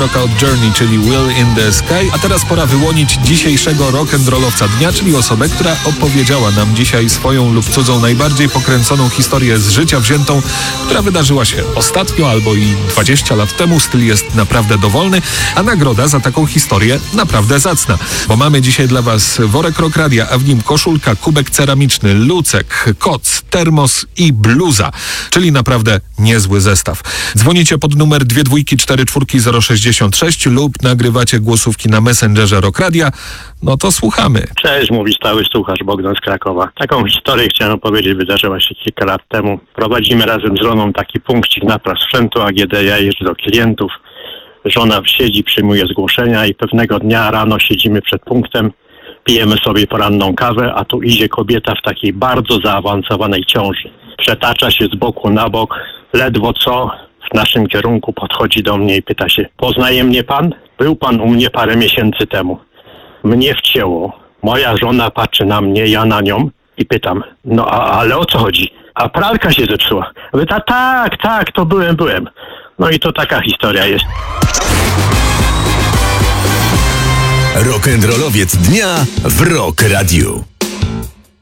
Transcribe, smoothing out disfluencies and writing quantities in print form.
rocka od Journey, czyli Will in the Sky. A teraz pora wyłonić dzisiejszego rock'n'rollowca dnia, czyli osobę, która opowiedziała nam dzisiaj swoją lub cudzą najbardziej pokręconą historię z życia wziętą, która wydarzyła się ostatnio albo i 20 lat temu. Styl jest naprawdę dowolny, a nagroda za taką historię naprawdę zacna. Bo mamy dzisiaj dla Was worek Rock Radia, a w nim koszulka, kubek ceramiczny, lucek, koc, termos i bluza, czyli naprawdę niezły zestaw. Dzwonicie pod numer 2244066 lub nagrywacie głosówki na Messengerze Rock Radia. No to słuchamy. Cześć, mówi stały słuchacz Bogdan z Krakowa. Taką historię chciałem opowiedzieć, wydarzyła się kilka lat temu. Prowadzimy razem z żoną taki punkcik napraw sprzętu AGD, ja jeżdżę do klientów. Żona siedzi, przyjmuje zgłoszenia i pewnego dnia rano siedzimy przed punktem, pijemy sobie poranną kawę, a tu idzie kobieta w takiej bardzo zaawansowanej ciąży. Przetacza się z boku na bok, ledwo co w naszym kierunku podchodzi do mnie i pyta się: poznaje mnie pan? Był pan u mnie parę miesięcy temu. Mnie wcięło. Moja żona patrzy na mnie, ja na nią i pytam: no ale o co chodzi? A pralka się zepsuła. Pyta: tak, to byłem. No i to taka historia jest. Rock'n'rollowiec dnia w Rock Radiu.